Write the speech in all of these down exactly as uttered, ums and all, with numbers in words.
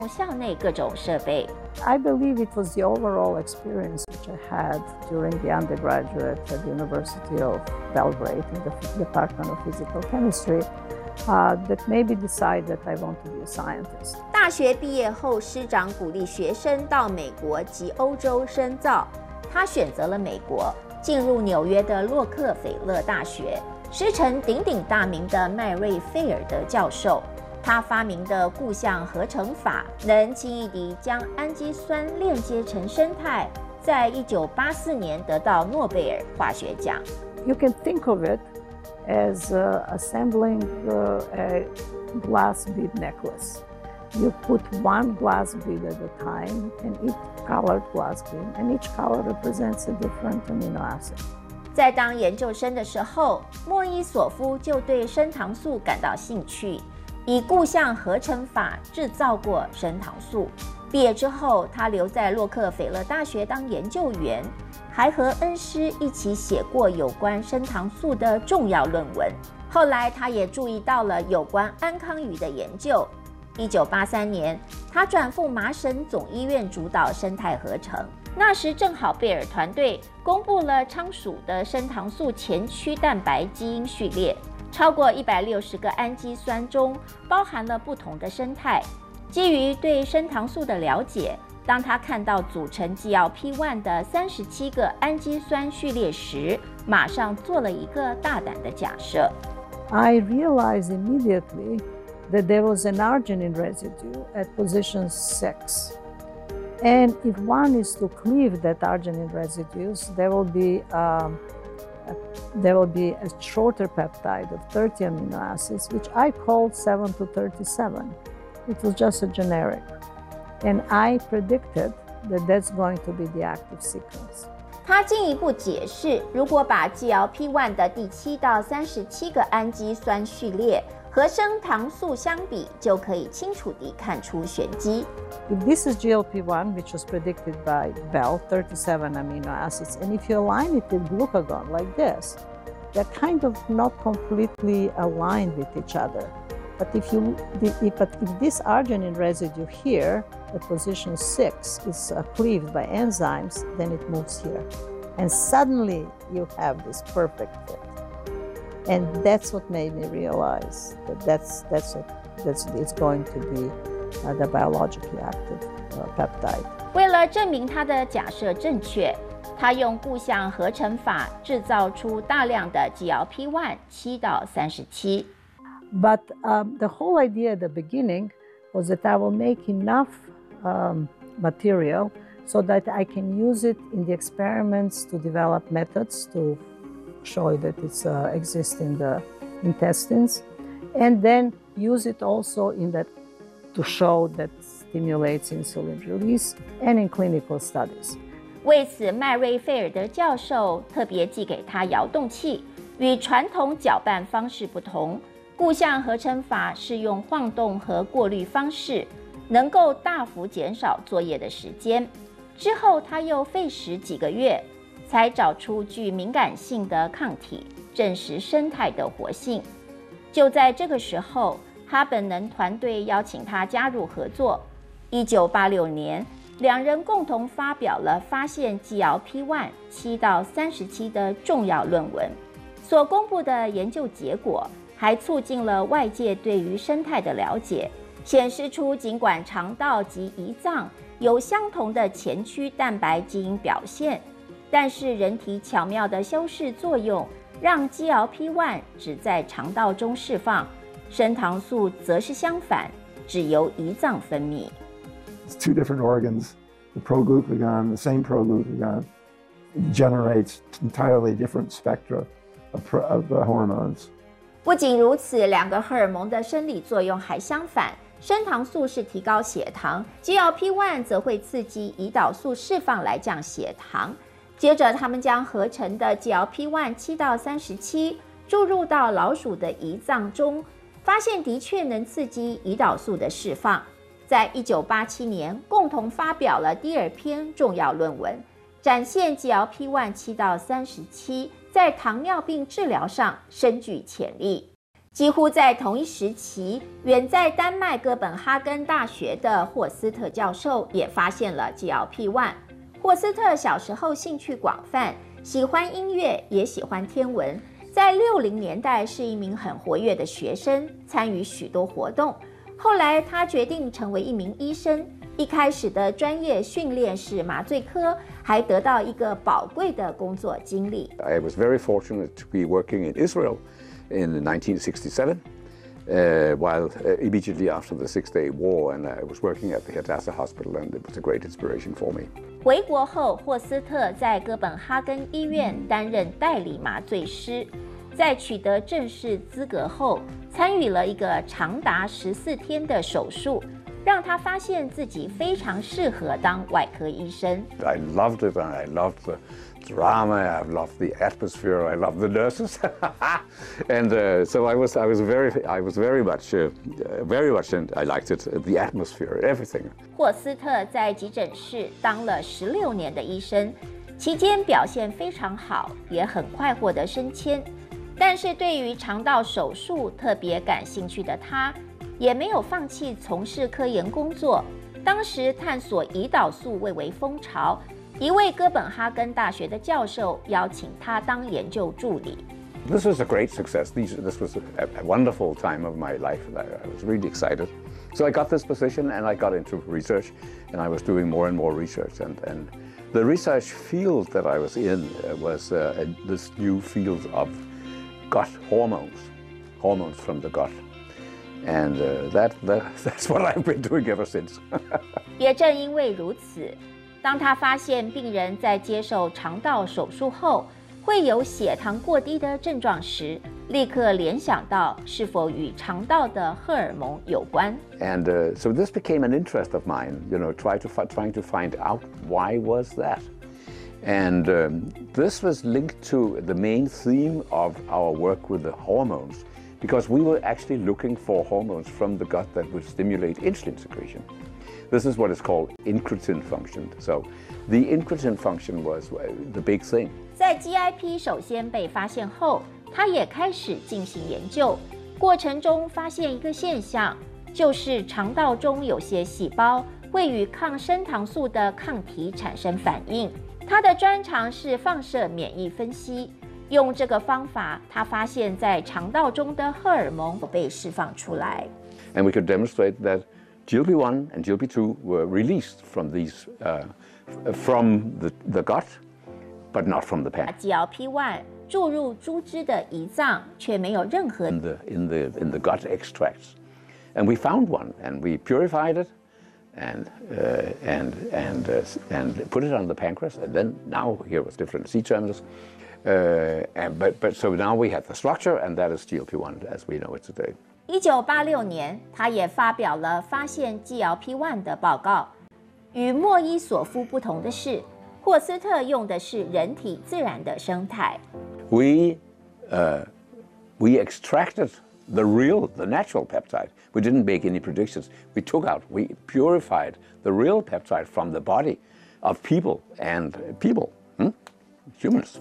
校内各种设备。 I believe it was the overall experience which I had during the undergraduate at the University of Belgrade in the Department of Physical Chemistry uh, that made me decide that I want to be a scientist. 大学毕业后，师长鼓励学生到美国及欧洲深造，他选择了美国，进入纽约的洛克菲勒大学，师承鼎鼎大名的麦瑞费尔德教授。他发明的固相合成法能轻易地将氨基酸链接成生态，在一九八四年得到诺贝尔化学奖。 You can think of it as uh, assembling uh, a glass bead necklace. You put one glass bead at a time, and each colored glass bead, and each color represents a different amino acid. 在当研究生的时候，莫伊索夫就对升糖素感到兴趣。以固相合成法制造过升糖素。毕业之后，他留在洛克菲勒大学当研究员，还和恩师一起写过有关升糖素的重要论文。后来，他也注意到了有关安康鱼的研究。一九八三年，他转赴麻省总医院主导生态合成。那时正好贝尔团队公布了仓鼠的升糖素前驱蛋白基因序列。超过一百六十个氨基酸中包含了不同的生态。基于对升糖素的了解，当他看到组成 G L P 一 的三十七个氨基酸序列时，马上做了一个大胆的假设。 I realized immediately that there was an arginine residue at position six. And if one is to cleave that arginine residues, there will be um, there will be a shorter peptide of thirty amino acids, which I called seven to thirty-seven. It was just a generic. And I predicted that that's going to be the active sequence. 他进一步解释，如果把 G L P 一 的第七到三十七个氨基酸序列和升糖素相比，就可以清楚地看出玄机。 If this is G L P one, which was predicted by Bell, thirty-seven amino acids, and if you align it with glucagon like this, they're kind of not completely aligned with each other. But if you, if, but if this arginine residue here at position six is uh, cleaved by enzymes, then it moves here, and suddenly you have this perfect fit. And that's what made me realize that that's that's what that's it's going to be uh, the biologically active uh, peptide. 为了证明他的假设正确，他用固相合成法制造出大量的 G L P 一 七到三十七。 But um, the whole idea at the beginning was that I will make enough um, material so that I can use it in the experiments to develop methods to show that it uh, exists in the intestines, and then use it also in that to show that stimulates insulin release and in clinical studies. 为此，麦瑞费尔德教授特别寄给他遥动器，与传统搅拌方式不同。固相合成法是用晃动和过滤方式，能够大幅减少作业的时间。之后，他又费时几个月，才找出具敏感性的抗体，证实生态的活性。就在这个时候，哈本能团队邀请他加入合作。一九八六年，两人共同发表了发现 G L P 一 七到三十七的重要论文。所公布的研究结果还促进了外界对于生态的了解，显示出尽管肠道及胰脏有相同的前驱蛋白基因表现，但是人体巧妙的修饰作用让 G L P 一 只在肠道中释放，升糖素则是相反，只由胰脏分泌。 It's two different organs. The proglucagon, the same proglucagon, generates entirely different spectra of, of the hormones. 不仅如此，两个荷尔蒙的生理作用还相反。升糖素是提高血糖 ，G L P 一 则会刺激胰岛素释放来降血糖。接着，他们将合成的 G L P 一 七到三十七注入到老鼠的胰脏中，发现的确能刺激胰岛素的释放。在一九八七年，共同发表了第二篇重要论文，展现 G L P 一 七到三十七在糖尿病治疗上深具潜力。 几乎在同一时期，远在丹麦哥本哈根大学的霍斯特教授也发现了 G L P 一。霍斯特小时候兴趣广泛，喜欢音乐，也喜欢天文。在六零年代是一名很活跃的学生，参与许多活动。后来他决定成为一名医生，一开始的专业训练是麻醉科，还得到一个宝贵的工作经历。 I was very fortunate to be working in Israel in nineteen sixty-seven, uh, while uh, immediately after the Six-Day War, and I was working at the Hadassah Hospital, and it was a great inspiration for me. 回国后，霍斯特在哥本哈根医院担任代理麻醉师。在取得正式资格后，参与了一个长达十四天的手术，让他发现自己非常适合当外科医生。 I loved it, and I loved the drama. I loved the atmosphere. I loved the nurses, and uh, so I was, I was very, I was very much, uh, very much, and I liked it. The atmosphere, everything. 霍斯特在急诊室当了十六年的医生，期间表现非常好，也很快获得升迁。但是对于肠道手术特别感兴趣的他，也没有放弃从事科研工作。当时探索胰岛素蔚为风潮，一位哥本哈根大学的教授邀请他当研究助理。 This was a great success. These, this was a, a wonderful time of my life. I, I was really excited. So I got this position, and I got into research, and I was doing more and more research. And, and the research field that I was in uh, was uh, this new field of gut hormones, hormones from the gut. And uh, that, that, that's what I've been doing ever since. 也正因为如此，当他发现病人在接受肠道手术后会有血糖过低的症状时，立刻联想到是否与肠道的荷尔蒙有关。 And uh, so this became an interest of mine, you know, try to trying to find out why was that. And um, this was linked to the main theme of our work with the hormones, because we were actually looking for hormones from the gut that would stimulate insulin secretion. This is what is called incretin function. So the incretin function was the big thing. 在 G I P 首先被发现后，他也开始进行研究，过程中发现一个现象，就是肠道中有些细胞会与抗升糖素的抗体产生反应。他的专长是放射免疫分析，用这个方法，他发现在肠道中的荷尔蒙被释放出来。 And we could demonstrate that G L P one and G L P two were released from these, uh, from the, the gut, but not from the pancreas. G L P 一 注入猪只的胰脏，却没有任何 in the in the in the gut extracts, and we found one, and we purified it, and uh, and and uh, and put it on the pancreas, and then now here was different C terminals, uh, and but but so now we have the structure, and that is G L P one as we know it today. 一九八六年，他也发表了发现 G L P 一 的报告。与莫伊索夫不同的是，霍斯特用的是人体自然的生态。 We uh, we extracted the real, the natural peptide. We didn't make any predictions. We took out, we purified the real peptide from the body of people and people, hmm? humans.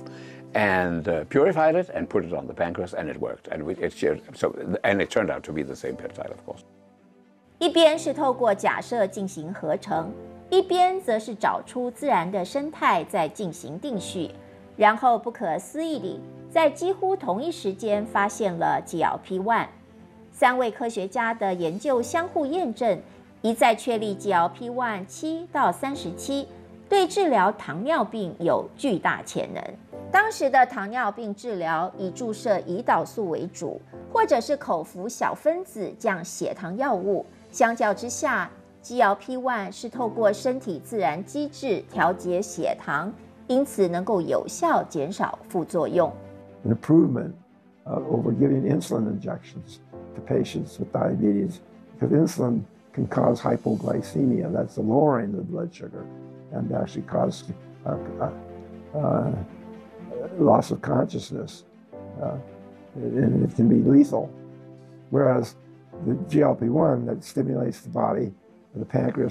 And uh, purified it and put it on the pancreas, and it worked. And we, it shared, so, and it turned out to be the same peptide, of course. 一边是透过假设进行合成，一边则是找出自然的生态再进行定序。然后不可思议地，在几乎同一时间发现了 G L P 一。三位科学家的研究相互验证，一再确立 G L P 一 七到三十七对治疗糖尿病有巨大潜能。当时的糖尿病治疗以注射胰岛素为主，或者是口服小分子降血糖药物。相较之下 ，G L P 一 是透过身体自然机制调节血糖，因此能够有效减少副作用。 An improvement uh, over giving insulin injections to patients with diabetes, because insulin can cause hypoglycemia. That's the lowering of blood sugar, and actually cause uh, uh, uh, loss of consciousness, uh, and it can be lethal. Whereas the G L P one that stimulates the body, the pancreas